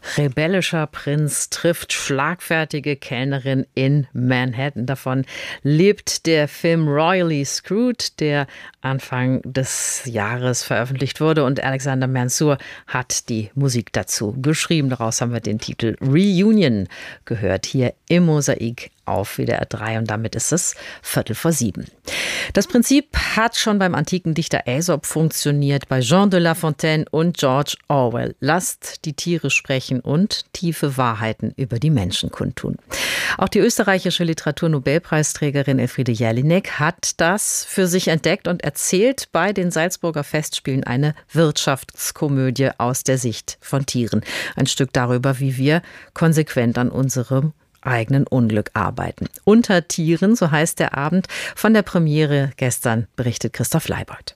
Rebellischer Prinz trifft schlagfertige Kellnerin in Manhattan. Davon lebt der Film Royally Screwed, der Anfang des Jahres veröffentlicht wurde. Und Alexander Mansour hat die Musik dazu geschrieben. Daraus haben wir den Titel Reunion gehört, hier im Mosaik auf WDR 3. Und damit ist es 6:45. Das Prinzip hat schon beim antiken Dichter Aesop funktioniert, bei Jean de La Fontaine und George Orwell. Lasst die Tiere sprechen und tiefe Wahrheiten über die Menschen kundtun. Auch die österreichische Literaturnobelpreisträgerin Elfriede Jelinek hat das für sich entdeckt und erzählt bei den Salzburger Festspielen eine Wirtschaftskomödie aus der Sicht von Tieren. Ein Stück darüber, wie wir konsequent an unserem eigenen Unglück arbeiten. Unter Tieren, so heißt der Abend. Von der Premiere gestern berichtet Christoph Leibold.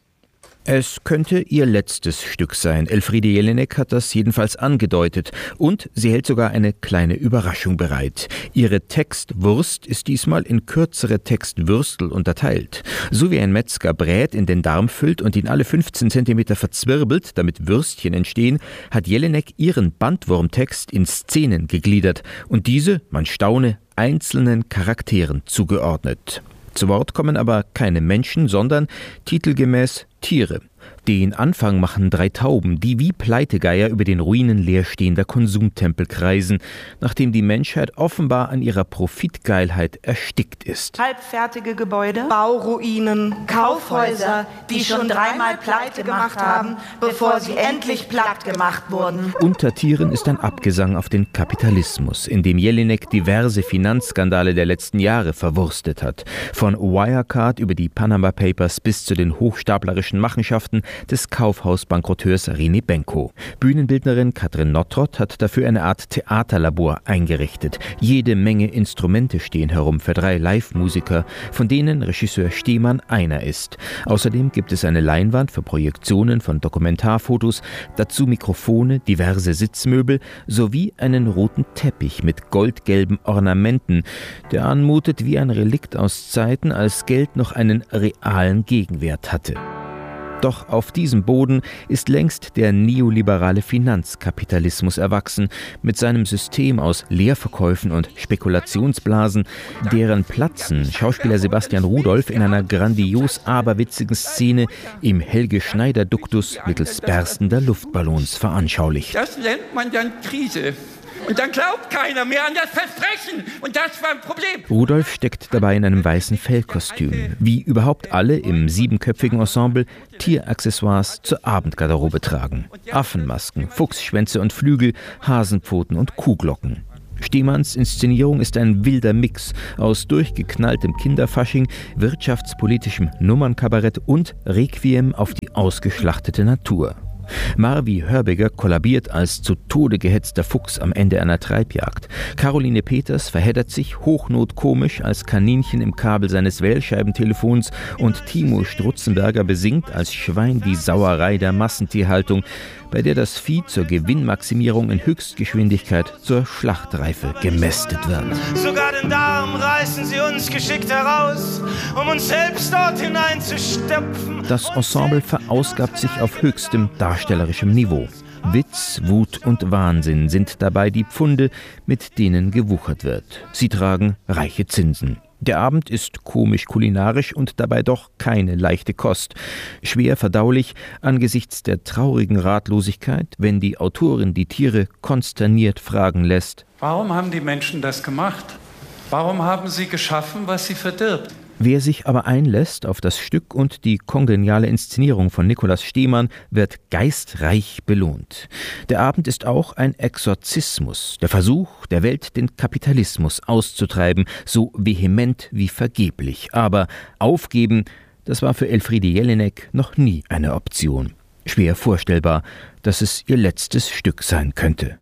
Es könnte ihr letztes Stück sein. Elfriede Jelinek hat das jedenfalls angedeutet. Und sie hält sogar eine kleine Überraschung bereit. Ihre Textwurst ist diesmal in kürzere Textwürstel unterteilt. So wie ein Metzger Brät in den Darm füllt und ihn alle 15 Zentimeter verzwirbelt, damit Würstchen entstehen, hat Jelinek ihren Bandwurmtext in Szenen gegliedert und diese, man staune, einzelnen Charakteren zugeordnet. Zu Wort kommen aber keine Menschen, sondern titelgemäß Tiere. Den Anfang machen 3 Tauben, die wie Pleitegeier über den Ruinen leerstehender Konsumtempel kreisen, nachdem die Menschheit offenbar an ihrer Profitgeilheit erstickt ist. Halbfertige Gebäude, Bauruinen, Kaufhäuser, die schon 3-mal pleite gemacht haben, bevor sie endlich platt gemacht wurden. Unter Tieren ist ein Abgesang auf den Kapitalismus, in dem Jelinek diverse Finanzskandale der letzten Jahre verwurstet hat. Von Wirecard über die Panama Papers bis zu den hochstaplerischen Machenschaften des Kaufhausbankroteurs René Benko. Bühnenbildnerin Katrin Nottrott hat dafür eine Art Theaterlabor eingerichtet. Jede Menge Instrumente stehen herum für 3 Live-Musiker, von denen Regisseur Stehmann einer ist. Außerdem gibt es eine Leinwand für Projektionen von Dokumentarfotos, dazu Mikrofone, diverse Sitzmöbel sowie einen roten Teppich mit goldgelben Ornamenten, der anmutet wie ein Relikt aus Zeiten, als Geld noch einen realen Gegenwert hatte. Doch auf diesem Boden ist längst der neoliberale Finanzkapitalismus erwachsen, mit seinem System aus Leerverkäufen und Spekulationsblasen, deren Platzen Schauspieler Sebastian Rudolph in einer grandios aberwitzigen Szene im Helge-Schneider-Duktus mittels berstender Luftballons veranschaulicht. Das nennt man dann Krise. Und dann glaubt keiner mehr an das Versprechen. Und das war ein Problem. Rudolf steckt dabei in einem weißen Fellkostüm. Wie überhaupt alle im 7-köpfigen Ensemble Tieraccessoires zur Abendgarderobe tragen. Affenmasken, Fuchsschwänze und Flügel, Hasenpfoten und Kuhglocken. Stehmanns Inszenierung ist ein wilder Mix aus durchgeknalltem Kinderfasching, wirtschaftspolitischem Nummernkabarett und Requiem auf die ausgeschlachtete Natur. Marvi Hörbiger kollabiert als zu Tode gehetzter Fuchs am Ende einer Treibjagd. Caroline Peters verheddert sich hochnotkomisch als Kaninchen im Kabel seines Wählscheibentelefons und Timo Strutzenberger besingt als Schwein die Sauerei der Massentierhaltung, bei der das Vieh zur Gewinnmaximierung in Höchstgeschwindigkeit zur Schlachtreife gemästet wird. Sogar den Darm reißen sie uns geschickt heraus, um uns selbst dort hineinzustopfen. Das Ensemble verausgabt sich auf höchstem darstellerischem Niveau. Witz, Wut und Wahnsinn sind dabei die Pfunde, mit denen gewuchert wird. Sie tragen reiche Zinsen. Der Abend ist komisch-kulinarisch und dabei doch keine leichte Kost. Schwer verdaulich angesichts der traurigen Ratlosigkeit, wenn die Autorin die Tiere konsterniert fragen lässt: Warum haben die Menschen das gemacht? Warum haben sie geschaffen, was sie verdirbt? Wer sich aber einlässt auf das Stück und die kongeniale Inszenierung von Nikolaus Stehmann, wird geistreich belohnt. Der Abend ist auch ein Exorzismus, der Versuch, der Welt den Kapitalismus auszutreiben, so vehement wie vergeblich. Aber aufgeben, das war für Elfriede Jelinek noch nie eine Option. Schwer vorstellbar, dass es ihr letztes Stück sein könnte.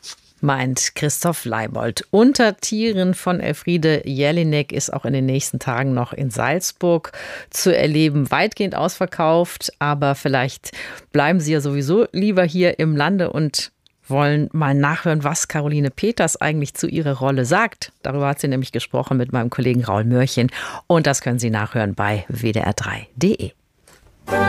Meint Christoph Leibold. Unter Tieren von Elfriede Jelinek ist auch in den nächsten Tagen noch in Salzburg zu erleben. Weitgehend ausverkauft, aber vielleicht bleiben Sie ja sowieso lieber hier im Lande und wollen mal nachhören, was Caroline Peters eigentlich zu ihrer Rolle sagt. Darüber hat sie nämlich gesprochen mit meinem Kollegen Raul Mörchen. Und das können Sie nachhören bei wdr3.de.